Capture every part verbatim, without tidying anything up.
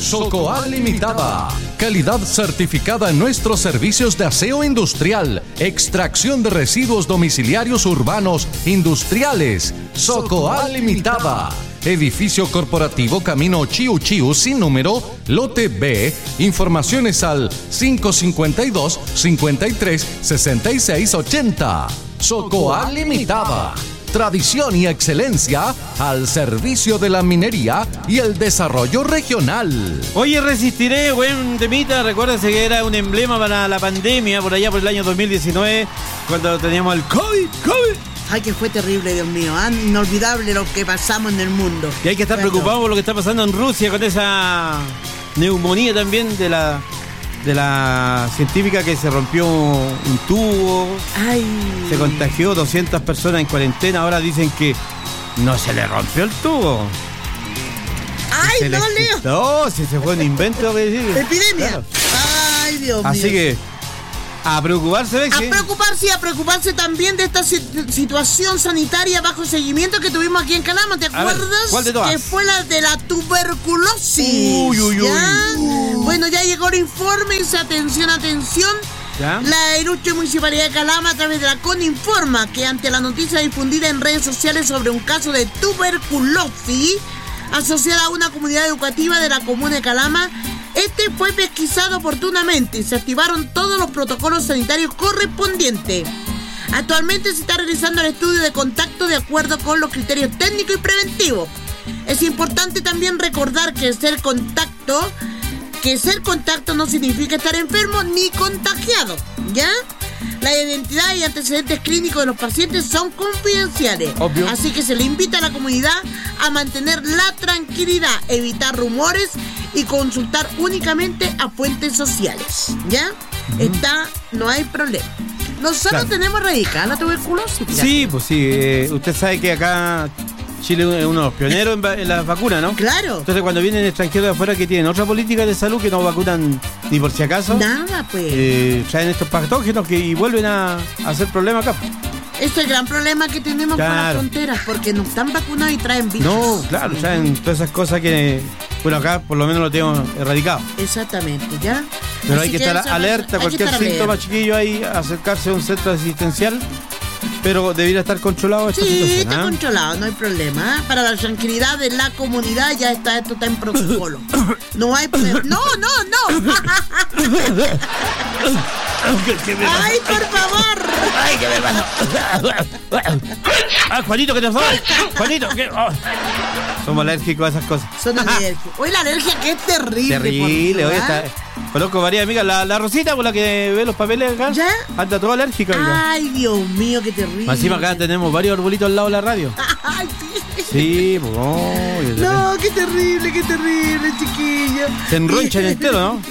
Socoa Limitada. Calidad certificada en nuestros servicios de aseo industrial, extracción de residuos domiciliarios urbanos, industriales. Socoa Limitada. Edificio corporativo Camino Chiu Chiu sin número, lote B. Informaciones al cinco cinco dos, cincuenta y tres, sesenta y seis, ochenta. Socoa Limitada. Tradición y excelencia al servicio de la minería y el desarrollo regional. Oye, Resistiré, buen temita. Recuérdese que era un emblema para la pandemia por allá por el año dos mil diecinueve, cuando teníamos el COVID, COVID. Ay, que fue terrible, Dios mío. ¿eh? Inolvidable lo que pasamos en el mundo. Y hay que estar bueno. preocupados por lo que está pasando en Rusia con esa neumonía también de la... de la científica que se rompió un tubo. Ay. Se contagió, doscientas personas en cuarentena. Ahora dicen que no se le rompió el tubo. Ay, no, Leo. No, si se fue un invento. Epidemia. Claro. Ay, Dios Así mío. Así que a preocuparse, ¿ves? A preocuparse y a preocuparse también de esta situación sanitaria bajo seguimiento que tuvimos aquí en Calama. ¿Te acuerdas? Ver, ¿cuál de todas? Que fue la de la tuberculosis. Uy, uy, ¿ya? uy. Bueno, ya llegó el informe. Dice, atención, atención. ¿Ya? La Ilustre Municipalidad de Calama, a través de la CON, informa que ante la noticia difundida en redes sociales sobre un caso de tuberculosis asociada a una comunidad educativa de la comuna de Calama, este fue pesquisado oportunamente y se activaron todos los protocolos sanitarios correspondientes. Actualmente se está realizando el estudio de contacto de acuerdo con los criterios técnicos y preventivos. Es importante también recordar que ser contacto, que ser contacto no significa estar enfermo ni contagiado, ¿ya? La identidad y antecedentes clínicos de los pacientes son confidenciales. Obvio. Así que se le invita a la comunidad a mantener la tranquilidad, evitar rumores y consultar únicamente a fuentes sociales, ¿ya? Uh-huh. Está, no hay problema. Nosotros claro. tenemos radicada la tuberculosis. Fíjate. Sí, pues sí. Eh, usted sabe que acá Chile es uno de los pioneros en, va- en las vacunas, ¿no? Claro. Entonces, cuando vienen extranjeros de afuera que tienen otra política de salud, que no vacunan ni por si acaso, nada, pues. Eh, traen estos patógenos que y vuelven a, a hacer problema acá. Este es el gran problema que tenemos claro. con las fronteras, porque no están vacunados y traen bichos. No, claro, traen todas esas cosas que, bueno, acá por lo menos lo tenemos erradicado. Exactamente, ¿ya? Pero Así hay que, que estar alerta, hay cualquier estar síntoma alerta. chiquillo ahí, acercarse a un centro asistencial, pero debería estar controlado esta sí, situación. está ¿eh? controlado, no hay problema. ¿eh? Para la tranquilidad de la comunidad ya está, esto está en protocolo. No hay problema. No, no, no. Ay, por favor. Ay, ¿qué me pasa? Ah, Juanito, ¿qué te pasa? Juanito, ¿qué? Oh. Somos alérgicos a esas cosas. Son alérgicos. Oye, la alergia que es terrible. Terrible, por oye, Dios, está. Conozco varias amigas, la, la Rosita, por la que ve los papeles acá, ¿ya? anda toda alérgica. Oiga. Ay, Dios mío, qué terrible. Encima acá tenemos varios arbolitos al lado de la radio. Ay, sí. Sí, pues oh, no, qué terrible, qué terrible, chiquilla. Se enronchan entero, ¿no?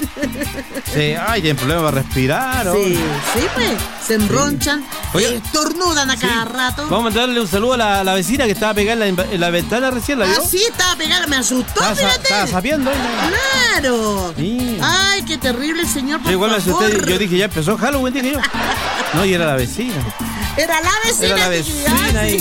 Sí, ay, tienen problemas para respirar, ¿no? Sí, sí, pues, se enronchan, sí. eh, estornudan a sí. cada rato. Vamos a mandarle un saludo a la, la vecina que estaba pegada en la, en la ventana recién, ¿la vio? Ah, sí, estaba pegada, me asustó, estaba, fíjate. Estaba sapeando, ¿eh? Claro. Sí. Ay, qué terrible, señor, por yo igual favor. me asusté, yo dije, ya empezó Halloween, dije yo. No, y era la vecina. Era la vecina. Era la vecina ahí.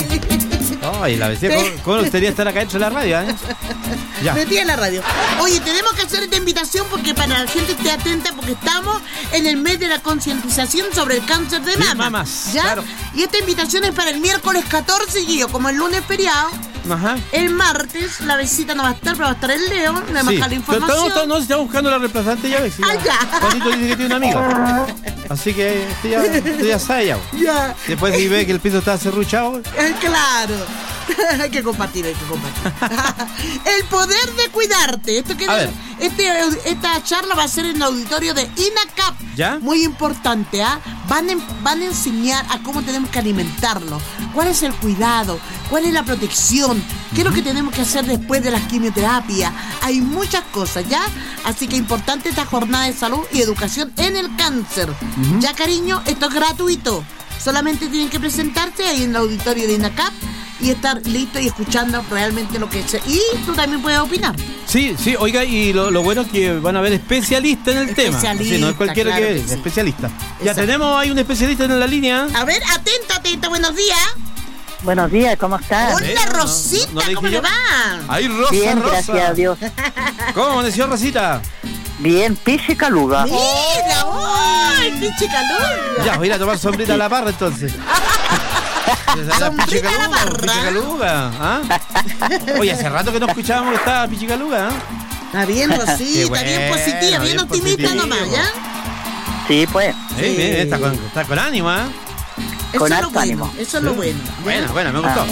Ay, la vecina, ¿cómo, ¿cómo le gustaría estar acá dentro de la radio? ¿eh? Ya. Metí en la radio. Oye, tenemos que hacer esta invitación porque para la gente esté atenta, porque estamos en el mes de la concientización sobre el cáncer de mama. Sí, mamas, ¿ya? claro. Y esta invitación es para el miércoles catorce, y yo, como el lunes feriado. Ajá. El martes la visita no va a estar, pero va a estar el Leo. Le vamos a dejar la información. No, no, no, se está buscando la reemplazante ya, vecina. Ah, ya. Juanito dice que tiene una amiga. Así que usted ya, usted ya sabe ya. Ya. Después si ve que el piso está cerruchado. Eh, claro. Hay que compartir, hay que compartir. El poder de cuidarte. Esto que a ver. Este, esta charla va a ser en el auditorio de INACAP. ¿Ya? Muy importante, ¿ah? ¿eh? Van, en, van a enseñar a cómo tenemos que alimentarlo. ¿Cuál es el cuidado? ¿Cuál es la protección? ¿Qué es lo que tenemos que hacer después de las quimioterapias? Hay muchas cosas, ¿ya? Así que importante esta jornada de salud y educación en el cáncer. Uh-huh. Ya, cariño, esto es gratuito. Solamente tienen que presentarse ahí en el auditorio de INACAP y estar listo y escuchando realmente lo que es. Y tú también puedes opinar. Sí, sí, oiga, y lo, lo bueno es que van a haber especialistas en el tema. Sí, no es cualquiera claro que, que sí. especialista. Exacto. Ya tenemos, hay un especialista en la línea. A ver, atenta, atenta, buenos días. Buenos días, ¿cómo estás? Hola, Eh, no, Rosita, no, no ¿cómo le va? Ay, Rosa, Bien, Rosa. gracias a Dios. ¿Cómo amaneció, Rosita? Bien, piche caluga. Mira, ¡ay, pinche calor! Ya, voy a ir a tomar sombrita a la parra, entonces. Sombrita a la parra. Pichicaluga, ¿ah? Oye, hace rato que no escuchábamos que estaba Pichicaluga, ¿ah? Está bien, Rosita, Qué bueno, bien positiva, bien bien optimista positivo. nomás, ¿ya? Sí, pues. Sí, bien, está con, está con ánimo, ¿ah? Eso Con es lo harto bueno, ánimo. eso es lo bueno. ¿ya? Bueno, bueno, me gustó.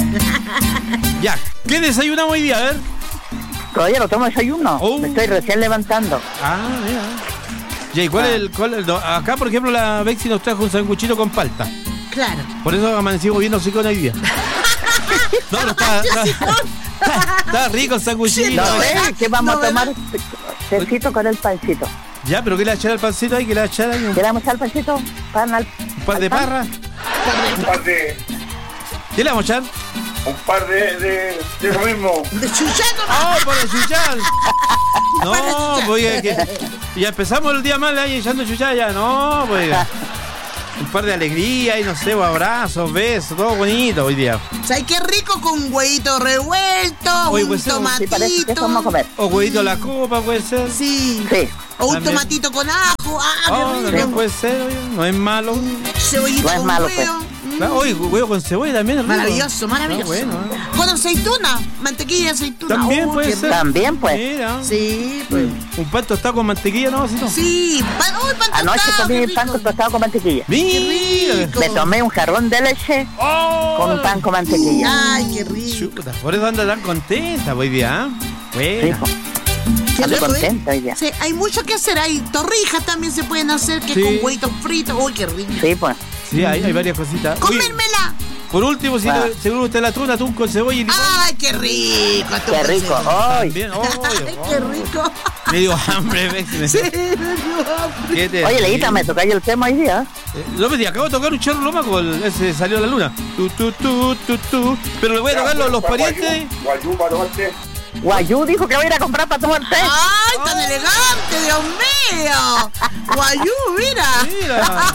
Ya, ¿qué desayunamos hoy día? A ver. Todavía no tomo desayuno. Oh. Me estoy recién levantando. Ah, mira. Ya, ¿y cuál Ah. es el, cuál es el- no, acá, por ejemplo, la Bexi nos trajo un sanguchito con palta. Claro. Por eso amanecimos viendo hocicón hoy día. No, pero está, está, está, está rico el sanguchito. No, eh, que vamos No, a tomar ¿verdad? tecito con el pancito. Ya, pero ¿qué le va a echar al pancito ahí? ¿Qué le va a echar ahí? ¿Un ¿Queremos al pancito? Pan al... par de al pan? parra? Un par de, ¿Qué le vamos a echar? un par de, de, de lo mismo. De chuchano. ¡Oh, para chuchar! No, pues oiga, que ya empezamos el día mal ahí echando chuchar ya. No, pues oiga. Un par de alegría y no sé, abrazos, besos, todo bonito hoy día. ¿Sabes qué rico con un huevito revuelto, Oye, un pues, sí, Sí, parece que eso vamos a tomatito? comer. O huevito a la copa puede ser. Sí. Sí. O un También. tomatito con ajo. Ah, Oh, qué también rico. puede ser, oye, no es malo. Cebollita No es con malo, huevo. Mm. Claro, oye, huevo con cebolla también es rico. Maravilloso, maravilloso. Ah, bueno, ¿eh? Con aceituna, mantequilla de aceituna. También Oh, puede qué ser. También, pues. Mira. Sí, pues. Un pan tostado con mantequilla, ¿no? ¿Sí, no? Sí, pan, uy, pan Anoche tostado, comí qué pan rico. tostado con mantequilla. Mira. rico. Me tomé un jarrón de leche Oh. con un pan con mantequilla. Ay, qué rico. Chuta, por eso anda tan contenta hoy día, ¿ah? Sí, Buena. pues. Qué Ando rico, ¿eh? contenta hoy día. Sí, hay mucho que hacer. Hay torrijas también se pueden hacer, que Sí. con huevitos fritos. Uy, qué rico. Sí, pues. Sí, hay, hay varias cositas. Oye, ¡Comérmela! por último, si Ah. le- seguro usted la atún, atún con cebolla y limón. ¡Ay, qué rico! atún Qué con rico. cebolla. Ay. También. Oh, ¡Ay, qué rico! Me dio hambre, Bexi, me- Sí, me dio hambre. ¿Qué te- Oye, Leita, me tocó el tema hoy día. Eh, López Díaz, acabo de tocar un chorro lomaco, el- ese salió a la luna. Tu, tu, tu, tu, tu. Pero le voy a tocar los, los parientes. Guayú, para tomarte. Guayú dijo que va a ir a comprar para tomar té. ¡Ay, tan elegante, Dios mío! Guayú, mira. Mira.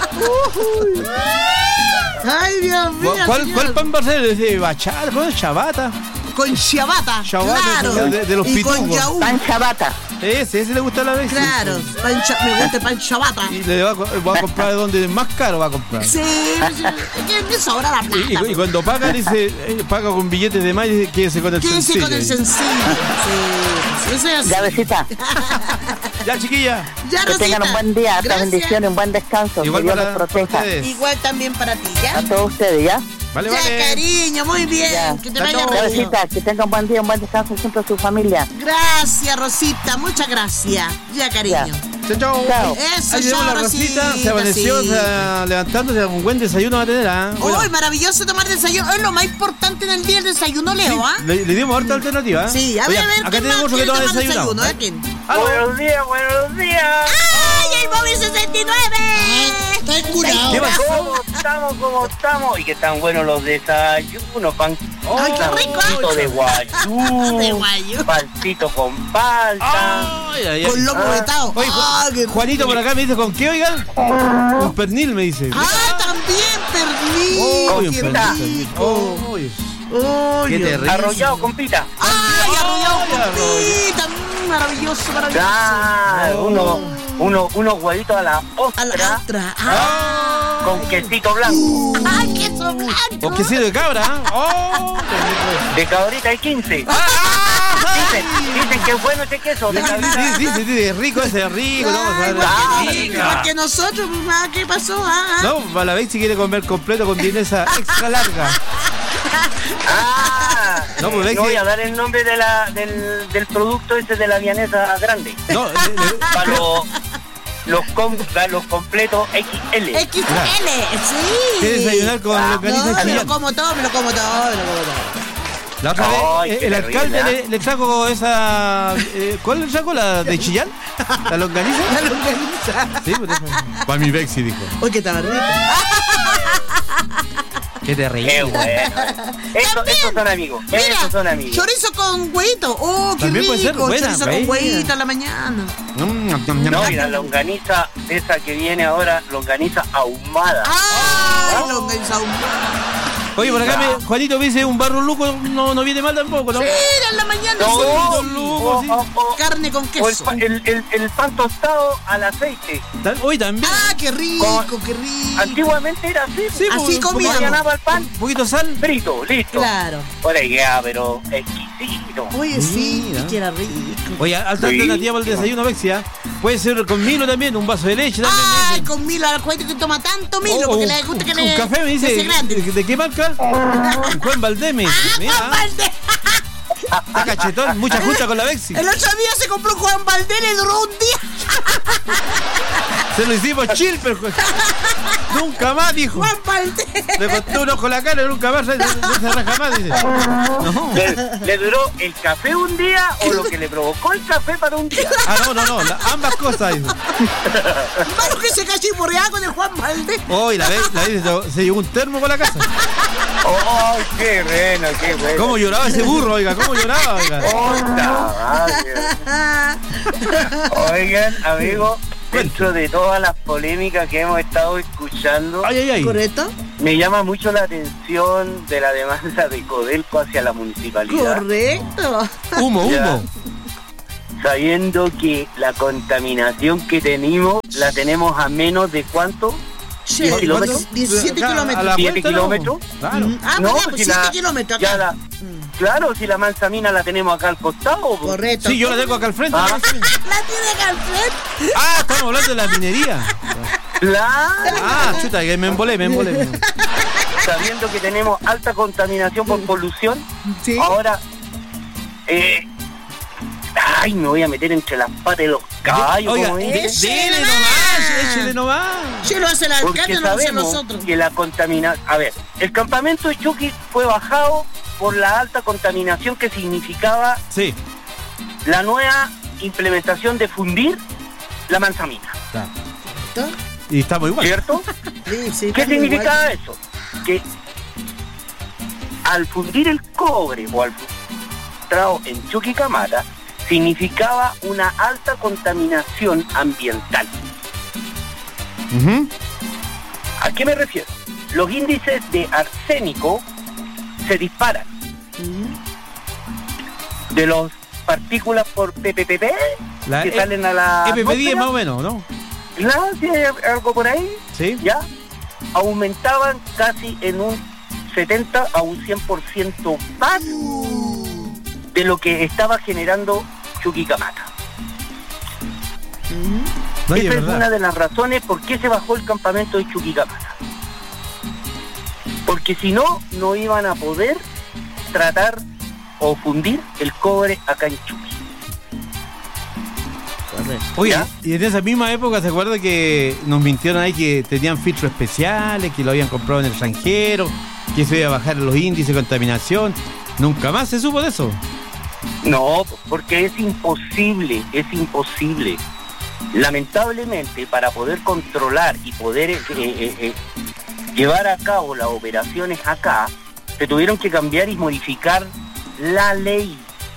¡Ay, Dios mío! ¿Cuál, señor! ¿Cuál pan va a ser? ¿De bachata? ¿Cuál es chabata? Con ciabatta, Ciabatta, claro. de- de- de los y con pitujos. yaú, Pan chabata. Ese, ese le gusta a la Bexi. claro. Pan cha- me gusta el pan ciabatta. Y le va a, co- va a comprar de donde más caro va a comprar. Sí, sí, es que me sobra la plata. Y, y- y cuando paga, dice, eh, paga con billetes de más y dice, quédese con el Quédese sencillo. con el sencillo. Sí, sí, eso es así. Ya, besita. Ya, chiquilla. Ya, Que tengan Rosita. un buen día, hartas Gracias. bendiciones, un buen descanso. Igual que Dios para, los para proteja. ustedes. Igual también para ti, ¿ya? A todos ustedes, ¿ya? Vale, ya, vale. cariño, muy bien. Ya. Que te Chao, vaya chao. Ya, bien. besita, que tengan un buen día, un buen descanso junto a su familia. Gracias, Rosita, muchas gracias. Ya, cariño. Chao, chao. Chao. Eso, Ahí tenemos chao, la Rosita, Rosita, se amaneció, sí. se ha- levantándose, un buen desayuno va a tener, ¿ah? Bueno, Uy, maravilloso tomar desayuno. Es lo más importante en el día el desayuno, Leo, ¿ah? le, le dimos harta alternativa. ¿ah? Sí, a Oye, ver, a ver, acá ¿quién más tenemos otro que quiere toma tomar desayuno. desayuno? ¿Eh? ¿Quién? Aló. Buenos días, buenos días. ¡Ay, el Bobby sesenta y nueve! Está curado. ¿Qué pasó? ¿Cómo estamos? ¿Cómo estamos? Y que están buenos los desayunos, pan. Ay, qué rico. Pancito de guayú. De guayo. Pancito con palta. Ay, ay, ay. Con lomo vetado. Oye, Ah, qué Juanito por acá me dice, ¿con qué, oiga? Con pernil, me dice. Ah, también pernil. Uy, un qué pernil, rico. pernil. Oh, uy. Uy, Qué Dios. terrible. Arrollado con pita. Ay, arrollado Ay, con arrollado. pita. Mm, Maravilloso, maravilloso. Ah, uno, uno, unos huevitos a la A la ostra otra. Ah. con quesito blanco. Ay, queso blanco. O quesito de cabra, ¿ah? Oh, qué rico. De cabrita y quince. Ah, Dicen, dicen que es bueno ese queso de Sí, cabrita. sí, sí, sí, es rico ese, es rico. No, Ay, o sea, Ah, igual, que, rica. igual que nosotros, mamá, ¿qué pasó? Ah, ah. No, para la vez si quiere comer completo con vienesa extra larga. Ah, No, pues, ve no que- voy a dar el nombre de la, del, del producto ese de la vianesa grande. No, le- le- Para los, los, com- para los completos X L. X L, sí. ¿Quiere desayunar con Ah, longaniza No, me lo chillán? como todo, me lo como todo, me lo como todo. La otra Ay, vez, qué eh, el terrible, alcalde ¿ah? le, le trajo esa... eh, ¿Cuál le trajo? ¿La de Chillán? ¿La longaniza? La longaniza. Sí, por eso. Para mi Bexi, dijo. Uy, que estaba rico. Qué terrible. Qué bueno. Eso, esos son amigos. Esos son amigos. Chorizo con huevito. Oh, qué También rico. puede ser buena, Chorizo buena. con huevito a la mañana. No, y la longaniza esa que viene ahora, longaniza ahumada. Ay, longaniza ahumada. Oye, por acá me, Juanito me dice un barro luco no, no viene mal tampoco, ¿no? Sí, en la mañana. No, sí. Barro luco, sí. o- o- o- Carne con o queso. el, el, el, el pan tostado al aceite. Tal- Hoy también. Ah, qué rico, qué rico. Antiguamente era así. Sí, así pues, comíamos. Mañanaba el pan Un poquito de sal. frito, listo. Claro. Hola, ya, pero exquisito. Oye, sí, Mira. que era rico. Oye, alta Sí. alternativa para el desayuno, Vexia. Puede ser con Milo también, un vaso de leche también. me Ay, dicen. con Milo, al juguete que toma tanto Milo, Oh, porque un, le gusta que un le. café me dice. que sea grande. ¿De, de qué marca? Juan Valdés me dice. Ah, Mira, Juan Valdés. está cachetón, mucha junta con la Vexi. El otro día se compró Juan Valdés, le duró un día. Se lo hicimos chill, pero nunca más, dijo. Juan Valdés. Le costó un ojo la cara, nunca más, no, no se raja más, dice. No. ¿Le, le duró el café un día o lo que le provocó el café para un día? Ah, no, no, no, la- ambas cosas, dice. Malo que se cachiporreaba con el Juan Valdés. Oh, y la vez, la vez se- se llevó un termo para la casa. ¡Oh, qué bueno, qué bueno! ¿Cómo lloraba ese burro, oiga? ¿Cómo lloraba, oiga? ¡Onda, madre! Oigan, amigos, dentro de todas las polémicas que hemos estado escuchando, Ay, ay, ay. ¿Correcto? me llama mucho la atención de la demanda de Codelco hacia la municipalidad, Correcto. Humo, Ya. humo. sabiendo que la contaminación que tenemos la tenemos a menos de ¿cuánto? Sí, ¿Diez kilómetros? diecisiete Acá, a kilómetros. la ¿Siete vuelta, no. kilómetros? Claro. Mm, Ah, No, pues ya, pues si siete la- kilómetros ya acá. la- Mm, Claro, si la manzanina la tenemos acá al costado. po. Correcto. Sí, yo la tengo acá al frente. Ah. ¿no? Sí. La tiene acá al frente. Ah, estamos hablando de la minería. Claro, Ah, chuta, que me embolé, me embolé. sabiendo que tenemos alta contaminación por polución, Sí. ahora, eh, ay, me voy a meter entre las patas de los caballos. Oiga, como de- dicen. Ese dele nomás. nomás, échele nomás. Si lo hace el Porque alcalde, no lo hacen sabemos nosotros. que la contaminación... A ver, el campamento de Chucky fue bajado por la alta contaminación que significaba Sí. la nueva implementación de fundir la manzanina, Y estamos igual. ¿cierto? Sí, sí, ¿Qué estamos significaba igual. eso? Que al fundir el cobre o al fundir en Chuquicamata significaba una alta contaminación ambiental. Ujú. ¿A qué me refiero? Los índices de arsénico se disparan. De los partículas por P P P P La que E- salen a la E P P diez atmósfera, más o menos, ¿no? claro, sí, algo por ahí, Sí. ya aumentaban casi en un setenta a un cien por ciento más de lo que estaba generando Chuquicamata. No, oye, Esa es verdad. una de las razones por qué se bajó el campamento de Chuquicamata. Porque si no, no iban a poder tratar o fundir el cobre acá en Chuqui. Oye, ¿Ya? y en esa misma época, ¿se acuerda que nos mintieron ahí que tenían filtros especiales, que lo habían comprado en el extranjero, que se iba a bajar los índices de contaminación? Nunca más se supo de eso. No, porque es imposible, es imposible. Lamentablemente, para poder controlar y poder eh, eh, eh, llevar a cabo las operaciones acá, se tuvieron que cambiar y modificar la ley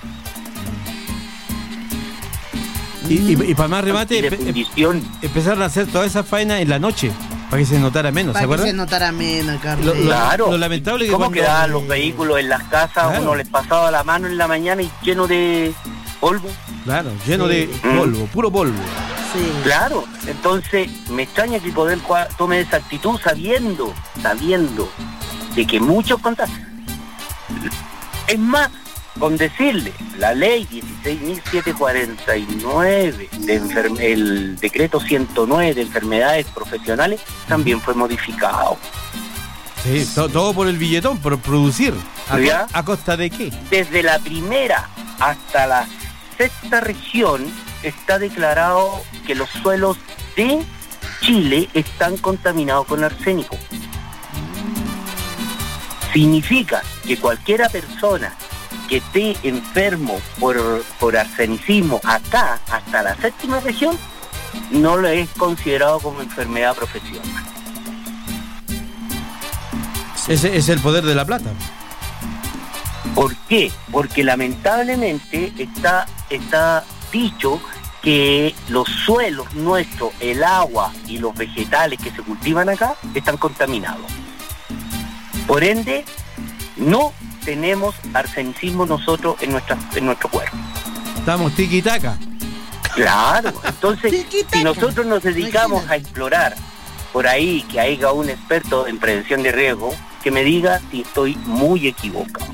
Y, y- y para más remate, de empe- em- fundición. empezaron a hacer toda esa faena en la noche, para que se notara menos, ¿se Para que acuerdan? se notara menos, Carlos. Lo- lo- Claro. lo lamentable es que ¿Cómo cuando- quedaban los vehículos en las casas? Claro. Uno les pasaba la mano en la mañana y lleno de polvo. Claro, lleno de Mm. polvo, puro polvo. Sí. Claro, entonces me extraña que Poder Cua- tome esa actitud sabiendo, sabiendo de que muchos contagian. Es más, con decirle, la ley dieciséis mil setecientos cuarenta y nueve, de enfer- el decreto ciento nueve de enfermedades profesionales, también fue modificado. Sí, to- todo por el billetón, por producir. ¿A, ¿Ya? co- a costa de qué? Desde la primera hasta la sexta región está declarado que los suelos de Chile están contaminados con arsénico. Significa que cualquiera persona que esté enfermo por, por arsenicismo acá hasta la séptima región no lo es considerado como enfermedad profesional. Ese es el poder de la plata. ¿Por qué? Porque lamentablemente está, está dicho que los suelos nuestros, el agua y los vegetales que se cultivan acá están contaminados. Por ende, no tenemos arsenicismo nosotros en, nuestra, en nuestro cuerpo. Estamos tiki-taka. Claro, entonces, Tiki-taka. si nosotros nos dedicamos Imagínate. a explorar por ahí que haya un experto en prevención de riesgo, que me diga si estoy muy equivocado.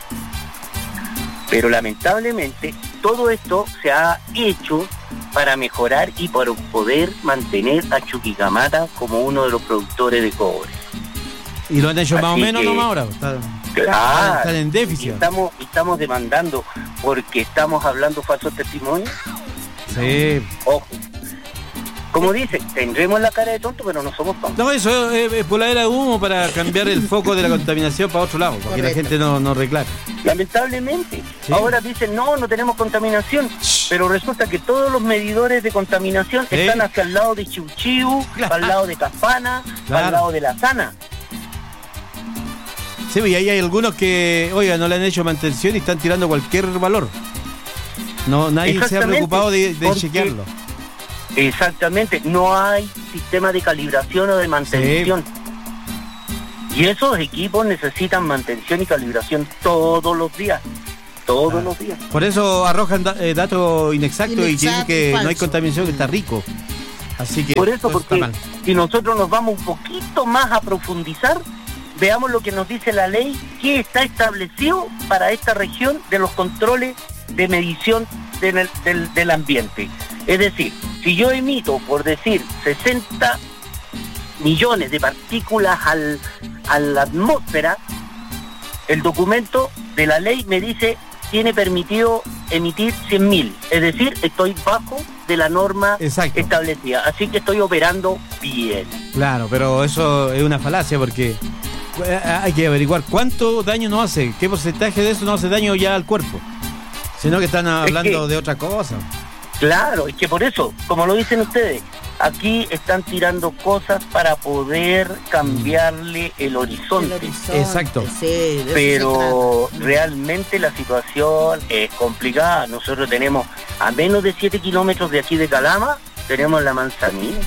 Pero lamentablemente, todo esto se ha hecho para mejorar y para poder mantener a Chuquicamata como uno de los productores de cobre. Y lo han hecho más o Así menos que- nomás ahora. Está- Claro, están en déficit. y estamos, estamos demandando porque estamos hablando falsos testimonios. Sí. Ojo. Como dice, tendremos la cara de tonto, pero no somos tontos. No, eso es, es voladera de humo para cambiar el foco de la contaminación para otro lado, para que la Correcto. gente no, no reclame. Lamentablemente. Sí. Ahora dicen, no, no tenemos contaminación. Pero resulta que todos los medidores de contaminación Sí. están hacia el lado de Chiuchiu, Claro. al lado de Campana, Claro. al lado de La Sana. Sí, y ahí hay algunos que, oiga, no le han hecho mantención y están tirando cualquier valor. No, nadie se ha Exactamente, preocupado de, de porque- chequearlo. Exactamente, no hay sistema de calibración o de mantención. Y esos equipos necesitan mantención y calibración todos los días. Todos Claro. los días. Por eso arrojan da- eh, datos inexactos y dicen Inexacto, que no hay falso. contaminación, que está rico. Así que Por eso, está porque mal. si nosotros nos vamos un poquito más a profundizar, veamos lo que nos dice la ley, que está establecido para esta región de los controles de medición del, del, del ambiente. Es decir, si yo emito, por decir, sesenta millones de partículas al, a la atmósfera, el documento de la ley me dice tiene permitido emitir cien mil, es decir, estoy bajo de la norma Exacto. establecida, así que estoy operando bien. Claro, pero eso es una falacia porque eh, hay que averiguar cuánto daño nos hace, qué porcentaje de eso nos hace daño ya al cuerpo. Sino que están hablando que- de otra cosa. Claro, es que por eso, como lo dicen ustedes, aquí están tirando cosas para poder cambiarle el El horizonte. horizonte, Exacto. sí, de eso se Pero trata. realmente la situación es complicada. Nosotros tenemos a menos de siete kilómetros de aquí de Calama, tenemos la Manzanilla.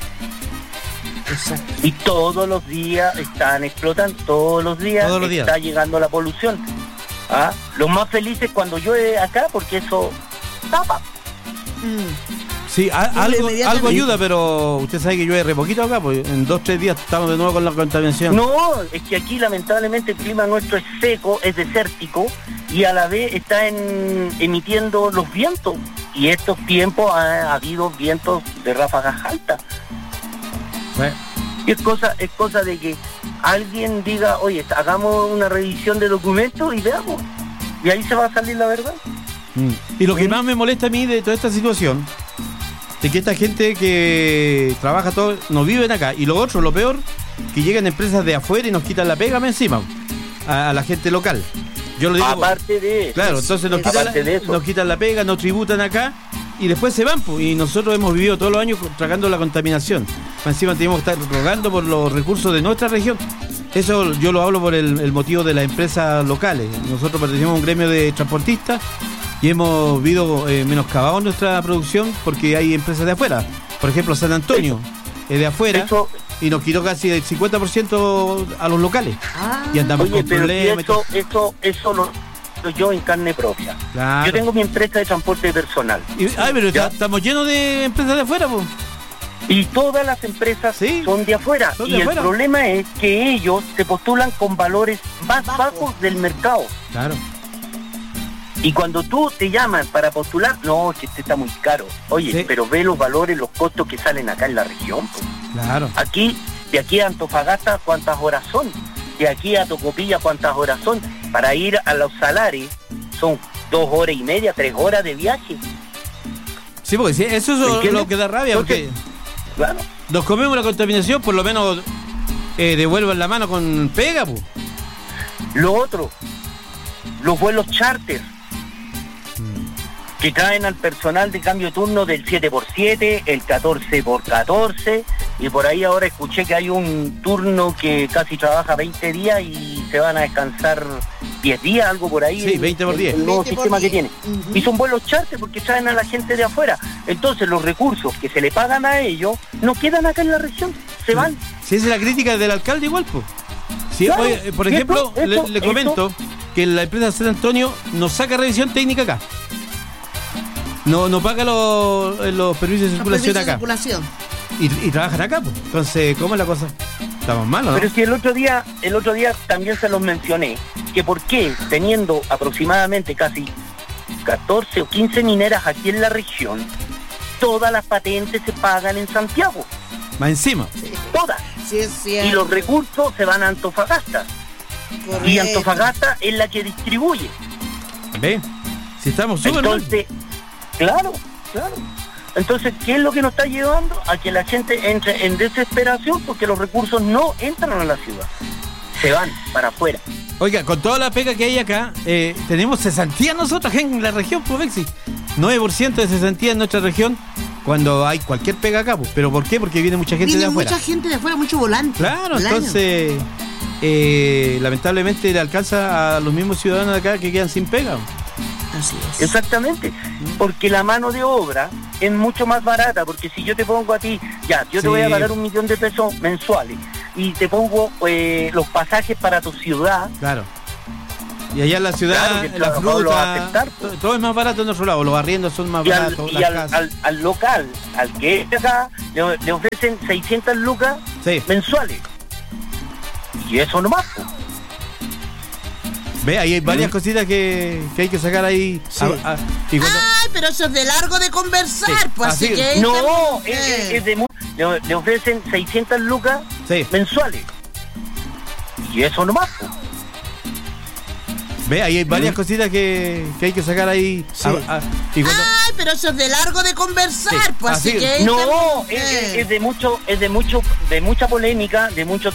Exacto. Y todos los días están explotando, todos los días Todos los días. está llegando la polución. ¿Ah? Los más felices cuando llueve acá, porque eso tapa. Mm. Sí, a- Sí, algo, inmediatamente. algo ayuda, pero usted sabe que llueve re poquito acá, pues en dos, tres días estamos de nuevo con la contaminación. No, es que aquí lamentablemente el clima nuestro es seco, es desértico y a la vez está en- emitiendo los vientos. Y estos tiempos ha, ha habido vientos de ráfagas altas. Bueno, Y es cosa, es cosa de que alguien diga, oye, hagamos una revisión de documentos y veamos. Y ahí se va a salir la verdad. mm. Y lo que más me molesta a mí de toda esta situación es que esta gente que trabaja todo no viven acá. Y lo otro, lo peor, que llegan empresas de afuera y nos quitan la pega más encima a, a la gente local. Yo lo digo. Aparte de eso. Claro, entonces nos quitan, Aparte la, de eso. nos quitan la pega, nos tributan acá y después se van, pues, y nosotros hemos vivido todos los años tragando la contaminación. Más encima tenemos que estar rogando por los recursos de nuestra región. Eso yo lo hablo por el, el motivo de las empresas locales. Nosotros pertenecemos a un gremio de transportistas y hemos visto eh, menoscabado nuestra producción porque hay empresas de afuera. Por ejemplo, San Antonio es de afuera Eso, y nos quitó casi el cincuenta por ciento a los locales. Ah, Y andamos oye, con pero si problemas. y todo. eso, eso, eso lo hago yo en carne propia. Claro. Yo tengo mi empresa de transporte personal. Y- ay, pero ¿Ya? está- estamos llenos de empresas de afuera, pues. Y todas las empresas Sí, son de afuera. son de y afuera. el problema es que ellos se postulan con valores más Bajo. bajos del mercado. Claro. Y cuando tú te llaman para postular, no, que este está muy caro. Oye, Sí. pero ve los valores, los costos que salen acá en la región. Pues. Claro. Aquí, de aquí a Antofagasta, ¿cuántas horas son? De aquí a Tocopilla, ¿cuántas horas son? Para ir a los salares son dos horas y media, tres horas de viaje. Sí, porque sí, eso es lo- ¿Entiendes? lo que da rabia, porque Claro. nos comemos la contaminación, por lo menos eh, devuelvan la mano con pega, pues. Lo otro, los vuelos charter, que traen al personal de cambio de turno del siete por siete, el catorce por catorce, y por ahí ahora escuché que hay un turno que casi trabaja veinte días y se van a descansar diez días, algo por ahí. Sí, veinte por el- diez. El nuevo veinte por sistema que diez. tiene. Ujú. Y son vuelos charter porque traen a la gente de afuera. Entonces los recursos que se le pagan a ellos no quedan acá en la región, se van. Si esa es la crítica del alcalde igual, pues. Sí, Claro, oye, por y ejemplo, esto- le, esto- le comento esto- que la empresa San Antonio nos saca revisión técnica acá. No, no paga los, los permisos de Los circulación permisos de acá. circulación. Y, y trabajan acá, pues. Entonces, ¿cómo es la cosa? Estamos mal, ¿no? Pero si el otro día, el otro día también se los mencioné, que por qué, teniendo aproximadamente casi catorce o quince mineras aquí en la región, todas las patentes se pagan en Santiago. Más encima. Todas. Sí, es cierto. Y los recursos se van a Antofagasta. Correcto. Y Antofagasta es la que distribuye. ¿Ve? Si estamos súper mal. Entonces, claro, claro. Entonces, ¿qué es lo que nos está llevando? A que la gente entre en desesperación porque los recursos no entran a la ciudad. Se van para afuera. Oiga, con toda la pega que hay acá, eh, tenemos cesantía nosotros en la región, pues, Bexi. nueve por ciento de cesantía en nuestra región cuando hay cualquier pega acá, pues. ¿Pero por qué? Porque viene mucha gente Viene de afuera. mucha gente de afuera, mucho volante. Claro, al año. entonces, eh, lamentablemente le alcanza a los mismos ciudadanos de acá que quedan sin pega. Así es. Exactamente. Porque la mano de obra es mucho más barata. Porque si yo te pongo a ti, ya, yo Sí. te voy a pagar un millón de pesos mensuales y te pongo eh, los pasajes para tu ciudad. Claro. Y allá en la ciudad, Claro, que el en la trabajador lo va a fruta, aceptar, to- pues. todo es más barato en otro lado. Los arriendos son más Y al, baratos, y las al, casas. al- al local, al que es de acá, le, le ofrecen seiscientas lucas Sí. mensuales. Y eso nomás. pues. Ve, ahí hay varias cositas que, que hay que sacar ahí. Sí. A- a- y cuando- Ay, pero eso es de largo de conversar, Sí, pues así así es. que... No, estamos- es, eh. es- es de mu- le, le ofrecen seiscientas lucas Sí. mensuales. Y eso nomás. pues. Ve, ahí hay varias cositas que, que hay que sacar ahí. Sí. A- a- y cuando- Ay, pero eso es de largo de conversar, Sí, pues así así es. que... No, estamos- es, eh. es- es de mucho, es de mucho, de mucha polémica, de mucho